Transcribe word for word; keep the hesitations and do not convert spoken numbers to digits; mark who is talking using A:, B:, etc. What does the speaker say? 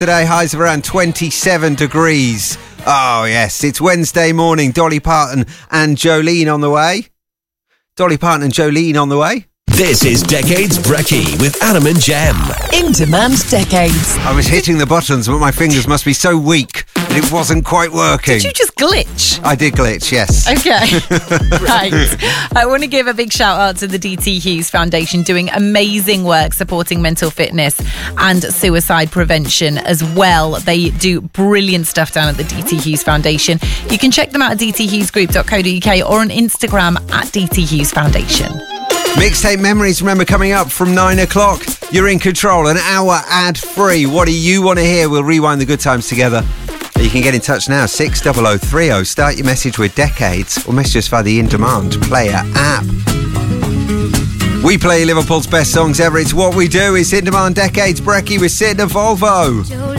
A: Today, highs of around twenty-seven degrees. Oh, yes, it's Wednesday morning. Dolly Parton and Jolene on the way. Dolly Parton and Jolene on the way.
B: This is Decades Brekkie with Adam and Jem.
C: In Demand Decades.
A: I was hitting the buttons, but my fingers must be so weak that it wasn't quite working.
C: Did you just glitch?
A: I did glitch, yes.
C: Okay. Right. I want to give a big shout out to the D T Hughes Foundation, doing amazing work supporting mental fitness and suicide prevention as well. They do brilliant stuff down at the D T Hughes Foundation. You can check them out at d t hughes group dot co dot u k or on Instagram at D T Hughes Foundation.
A: Mixtape Memories, remember, coming up from nine o'clock. You're in control, an hour ad-free. What do you want to hear? We'll rewind the good times together. You can get in touch now, six oh oh three oh. Start your message with Decades or message us via the In Demand Player app. We play Liverpool's best songs ever. It's what we do. It's In Demand Decades Brekkie with Sid and Volvo.